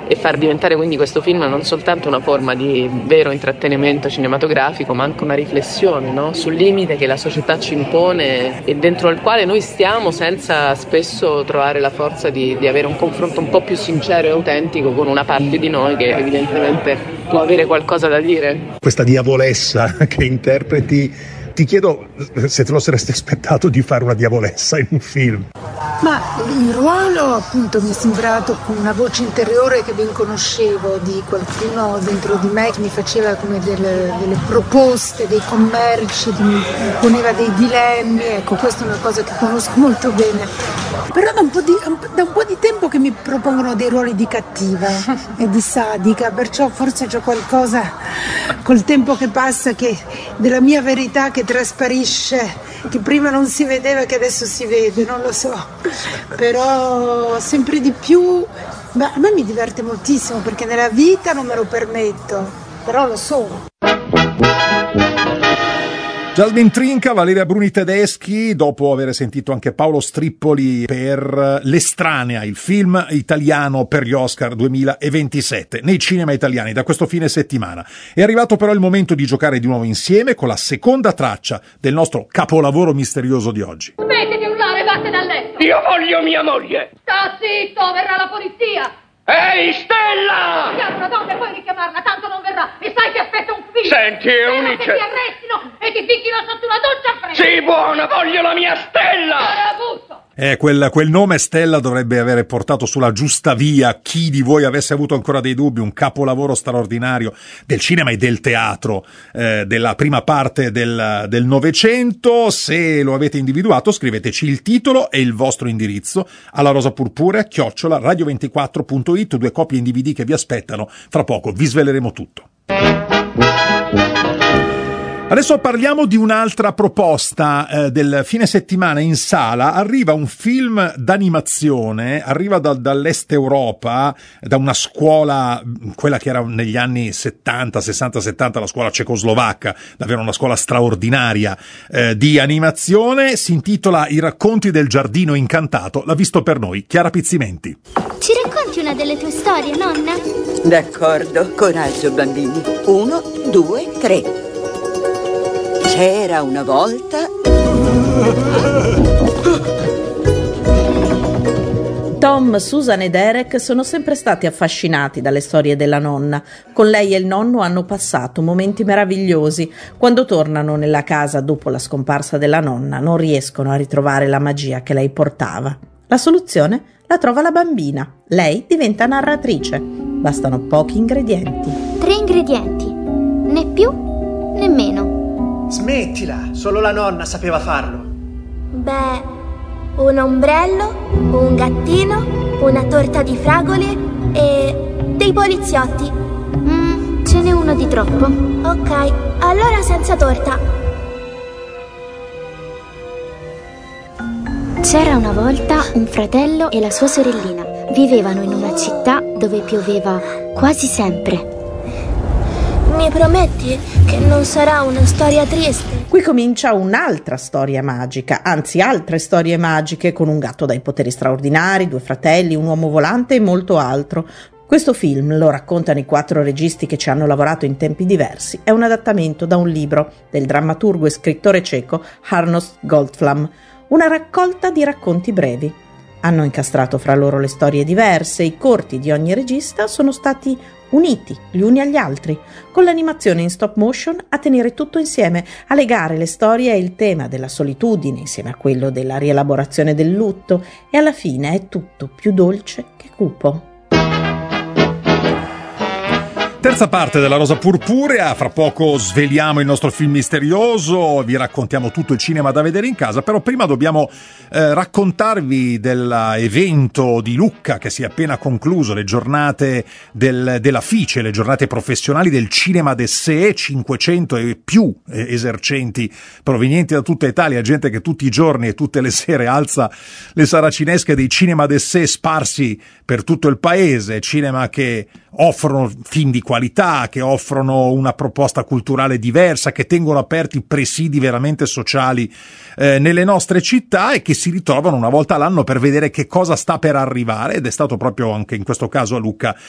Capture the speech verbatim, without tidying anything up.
e far diventare quindi questo film non soltanto una forma di vero intrattenimento cinematografico, ma anche una riflessione, no? Sul limite che la società ci impone e dentro il quale noi stiamo senza spesso trovare la forza di, di avere un confronto un po' più sincero e autentico con una parte di noi che evidentemente può avere qualcosa da dire. Questa diavolessa che interpreti, ti chiedo se te lo saresti aspettato di fare una diavolessa in un film. Ma il ruolo appunto mi è sembrato con una voce interiore che ben conoscevo, di qualcuno dentro di me che mi faceva come delle, delle proposte, dei commerci, mi poneva dei dilemmi. Ecco, questa è una cosa che conosco molto bene. Però da un po' di, da un po' di tempo che mi propongono dei ruoli di cattiva e di sadica, perciò forse c'è qualcosa col tempo che passa che della mia verità che trasparisce, che prima non si vedeva e che adesso si vede, non lo so. Però sempre di più, beh, a me mi diverte moltissimo perché nella vita non me lo permetto, però lo sono. Jasmine Trinca, Valeria Bruni Tedeschi, dopo aver sentito anche Paolo Strippoli per L'Estranea, il film italiano per gli Oscar duemilaventisette, nei cinema italiani da questo fine settimana. È arrivato però il momento di giocare di nuovo insieme con la seconda traccia del nostro capolavoro misterioso di oggi. Smetti di urlare, vattene a letto! Io voglio mia moglie! Sta zitto, verrà la polizia! Ehi, Stella! Chiamala, dove puoi richiamarla? Tanto non verrà! E sai che aspetta un figlio! Senti, Eunice! Spero che ti arrestino e ti picchino sotto una doccia fredda! Sì, buona, voglio la mia Stella! Sarabusso! Eh, quel, quel nome Stella dovrebbe avere portato sulla giusta via chi di voi avesse avuto ancora dei dubbi, un capolavoro straordinario del cinema e del teatro eh, della prima parte del, del Novecento. Se lo avete individuato, scriveteci il titolo e il vostro indirizzo alla rosa purpurea chiocciola radio ventiquattro punto it, due copie in D V D che vi aspettano. Fra poco vi sveleremo tutto. Adesso parliamo di un'altra proposta eh, del fine settimana in sala. Arriva un film d'animazione, arriva da, dall'est Europa, da una scuola, quella che era negli anni settanta, sessanta, settanta, la scuola cecoslovacca, davvero una scuola straordinaria eh, di animazione. Si intitola I racconti del giardino incantato. L'ha visto per noi Chiara Pizzimenti. Ci racconti una delle tue storie, nonna? D'accordo, coraggio bambini. Uno, due, tre. C'era una volta... Tom, Susan e Derek sono sempre stati affascinati dalle storie della nonna. Con lei e il nonno hanno passato momenti meravigliosi. Quando tornano nella casa dopo la scomparsa della nonna, non riescono a ritrovare la magia che lei portava. La soluzione la trova la bambina. Lei diventa narratrice. Bastano pochi ingredienti. Tre ingredienti. Né più, né meno. Smettila, solo la nonna sapeva farlo. Beh, un ombrello, un gattino, una torta di fragole e dei poliziotti. Mm, ce n'è uno di troppo. Ok, allora senza torta. C'era una volta un fratello e la sua sorellina. Vivevano in una città dove pioveva quasi sempre. Mi prometti che non sarà una storia triste? Qui comincia un'altra storia magica, anzi altre storie magiche, con un gatto dai poteri straordinari, due fratelli, un uomo volante e molto altro. Questo film, lo raccontano i quattro registi che ci hanno lavorato in tempi diversi, è un adattamento da un libro del drammaturgo e scrittore ceco Arnost Goldflam, una raccolta di racconti brevi. Hanno incastrato fra loro le storie diverse, i corti di ogni regista sono stati uniti gli uni agli altri, con l'animazione in stop motion a tenere tutto insieme, a legare le storie e il tema della solitudine insieme a quello della rielaborazione del lutto, e alla fine è tutto più dolce che cupo. Terza parte della Rosa Purpurea, fra poco sveliamo il nostro film misterioso, vi raccontiamo tutto il cinema da vedere in casa, però prima dobbiamo eh, raccontarvi dell'evento di Lucca che si è appena concluso, le giornate del, della Fice, le giornate professionali del cinema d'essai, cinquecento e più eh, esercenti provenienti da tutta Italia, gente che tutti i giorni e tutte le sere alza le saracinesche dei cinema d'essai sparsi per tutto il paese, cinema che offrono film di qualità, che offrono una proposta culturale diversa, che tengono aperti presidi veramente sociali eh, nelle nostre città e che si ritrovano una volta all'anno per vedere che cosa sta per arrivare, ed è stato proprio anche in questo caso a Lucca